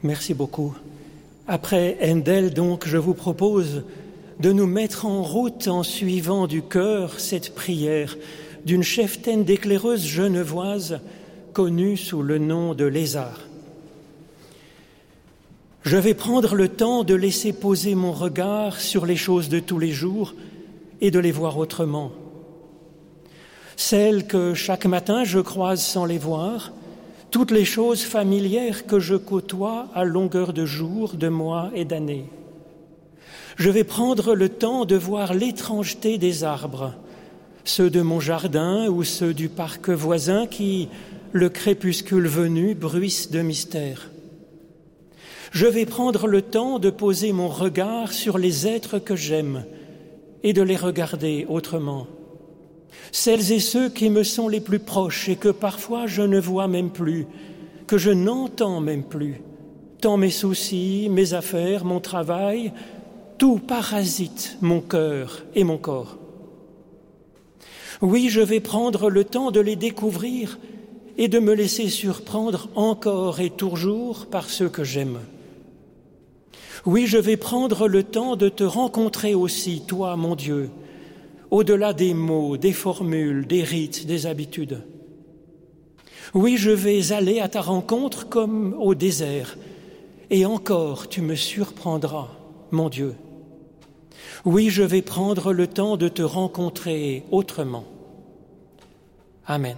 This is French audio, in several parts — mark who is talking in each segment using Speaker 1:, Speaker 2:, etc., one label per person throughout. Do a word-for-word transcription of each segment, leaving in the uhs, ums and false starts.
Speaker 1: Merci beaucoup. Après Handel, donc, je vous propose de nous mettre en route en suivant du cœur cette prière d'une cheftaine d'éclaireuse genevoise connue sous le nom de Lézard. Je vais prendre le temps de laisser poser mon regard sur les choses de tous les jours et de les voir autrement. Celles que chaque matin je croise sans les voir, toutes les choses familières que je côtoie à longueur de jours, de mois et d'années. Je vais prendre le temps de voir l'étrangeté des arbres, ceux de mon jardin ou ceux du parc voisin qui, le crépuscule venu, bruissent de mystère. Je vais prendre le temps de poser mon regard sur les êtres que j'aime et de les regarder autrement. Celles et ceux qui me sont les plus proches et que parfois je ne vois même plus, que je n'entends même plus, tant mes soucis, mes affaires, mon travail, tout parasite mon cœur et mon corps. Oui, je vais prendre le temps de les découvrir et de me laisser surprendre encore et toujours par ceux que j'aime. Oui, je vais prendre le temps de te rencontrer aussi, toi, mon Dieu, au-delà des mots, des formules, des rites, des habitudes. Oui, je vais aller à ta rencontre comme au désert, et encore tu me surprendras, mon Dieu. Oui, je vais prendre le temps de te rencontrer autrement. Amen.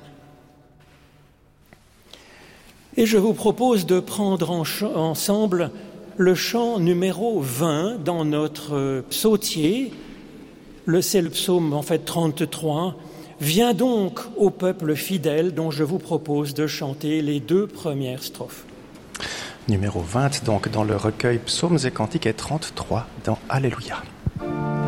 Speaker 1: Et je vous propose de prendre en ch- ensemble le chant numéro vingt dans notre psautier. Le, c'est le psaume en fait trente-trois. Viens donc au peuple fidèle dont je vous propose de chanter les deux premières strophes.
Speaker 2: Numéro vingt, donc dans le recueil Psaumes et Cantiques, et trente-trois dans Alléluia.